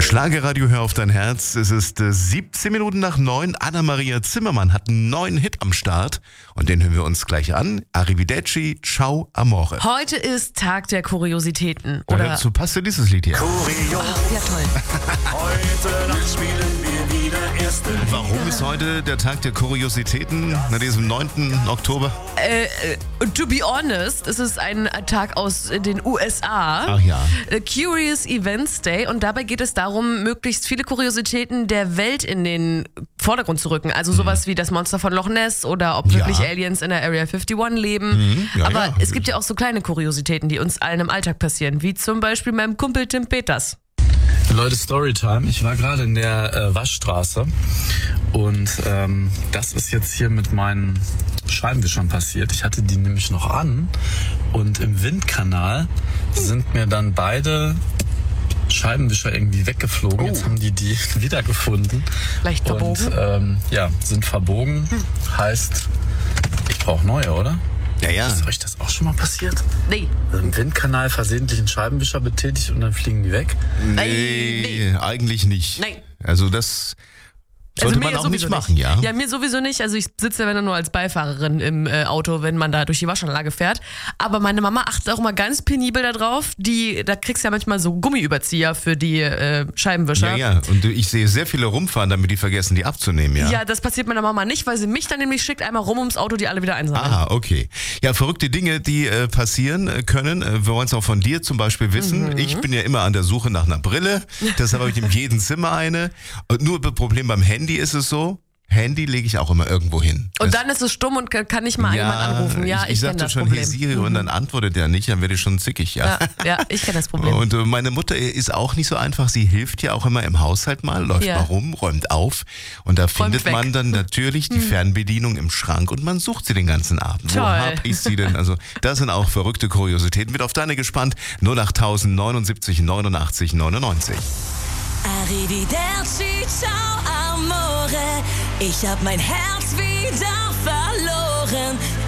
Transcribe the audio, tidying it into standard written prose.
Schlagerradio, hör auf dein Herz. Es ist 17 Minuten nach 9. Anna-Maria Zimmermann hat einen neuen Hit am Start. Und den hören wir uns gleich an. Arrivederci, ciao, amore. Heute ist Tag der Kuriositäten. Und Oder dazu passt ja dieses Lied hier. ja, toll. Heute Nacht spielen wir wieder erste Liga. Warum ist heute der Tag der Kuriositäten, nach diesem 9. Oktober? To be honest, es ist ein Tag aus den USA. Ach ja. Curious Events Day. Und dabei geht es darum, möglichst viele Kuriositäten der Welt in den Vordergrund zu rücken. Also sowas wie das Monster von Loch Ness oder ob wirklich Aliens in der Area 51 leben. Ja, Aber ja. es gibt ja auch so kleine Kuriositäten, die uns allen im Alltag passieren. Wie zum Beispiel meinem Kumpel Tim Peters. Leute, Storytime. Ich war gerade in der Waschstraße und das ist jetzt hier mit meinen Scheibenwischern passiert. Ich hatte die nämlich noch an und im Windkanal sind mir dann beide Scheibenwischer irgendwie weggeflogen. Jetzt haben die wiedergefunden. Leicht verbogen. Und sind verbogen. Heißt, ich brauche neue, oder? Ja. Ist euch das auch schon mal passiert? Nee. Also im Windkanal versehentlich einen Scheibenwischer betätigt und dann fliegen die weg? Nee, eigentlich nicht. Nein. Also das sollte mir man auch sowieso nicht machen, ja? Ja, mir sowieso nicht. Also ich sitze ja wenn nur als Beifahrerin im Auto, wenn man da durch die Waschanlage fährt. Aber meine Mama achtet auch mal ganz penibel darauf. Da kriegst du ja manchmal so Gummiüberzieher für die Scheibenwischer. Ja. Und ich sehe sehr viele rumfahren, damit die vergessen, die abzunehmen, ja? Ja, das passiert meiner Mama nicht, weil sie mich dann nämlich schickt, einmal rum ums Auto, die alle wieder einsammeln. Aha, okay. Ja, verrückte Dinge, die passieren können. Wir wollen es auch von dir zum Beispiel wissen. Ich bin ja immer an der Suche nach einer Brille. Deshalb habe ich in jedem Zimmer eine. Und nur das Problem beim Handy ist es so, Handy lege ich auch immer irgendwo hin. Und dann ist es stumm und kann nicht mal jemand anrufen. Ja, ich kenne sagte das schon, Problem. hey Siri, und dann antwortet er nicht, dann werde ich schon zickig, ja. Ja, ich kenne das Problem. Und meine Mutter ist auch nicht so einfach. Sie hilft ja auch immer im Haushalt mal, läuft mal rum, räumt auf. Und da findet man dann natürlich die Fernbedienung im Schrank und man sucht sie den ganzen Abend. Toll. Wo hab ich sie denn? Also das sind auch verrückte Kuriositäten. Wird auf deine gespannt. 08000 79 89 99. Arrivederci, ciao amore, ich hab mein Herz wieder verloren.